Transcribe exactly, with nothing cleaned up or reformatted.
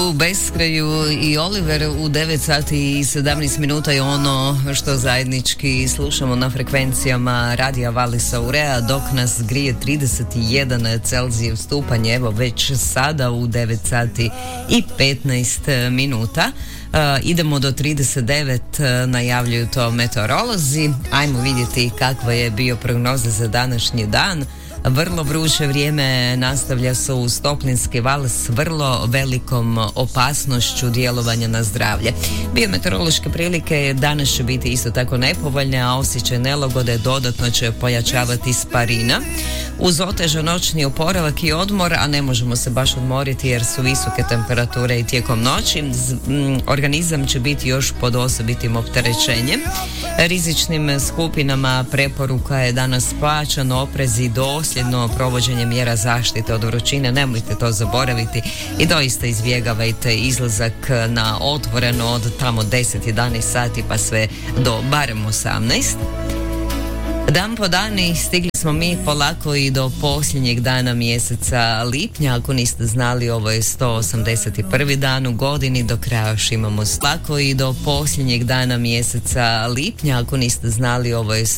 U beskraju i Oliver u devet sati i sedamnaest minuta je ono što zajednički slušamo na frekvencijama radija Valisa Urea, dok nas grije trideset jedan Celzijev stupanj, evo već sada u devet sati i petnaest minuta. Uh, idemo do trideset devet, uh, najavljuju to meteorolozi. Ajmo vidjeti kakva je bio prognoza za današnji dan. Vrlo vruće vrijeme nastavlja se uz toplinski val s vrlo velikom opasnošću djelovanja na zdravlje. Biometeorološke prilike danas će biti isto tako nepovoljne, a osjećaj nelagode dodatno će pojačavati sparina. Uz otežan noćni oporavak i odmor, a ne možemo se baš odmoriti jer su visoke temperature i tijekom noći, organizam će biti još pod osobitim opterećenjem. Rizičnim skupinama preporuka je danas pojačan oprez i dosljedno provođenje mjera zaštite od vrućine. Nemojte to zaboraviti i doista izbjegavajte izlazak na otvoreno od tamo deset jedanaest sati pa sve do barem osamnaest. Dan po dani stigli smo mi polako i do posljednjeg dana mjeseca lipnja. Ako niste znali, ovo je sto osamdeset prvi dan u godini, do kraja još imamo slako i do posljednjeg dana mjeseca lipnja. Ako niste znali, ovo je